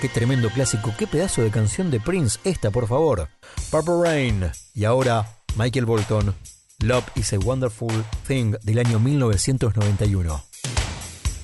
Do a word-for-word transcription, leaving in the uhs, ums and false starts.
Qué tremendo clásico, qué pedazo de canción de Prince esta, por favor. Purple Rain. Y ahora Michael Bolton, Love is a Wonderful Thing del año mil novecientos noventa y uno.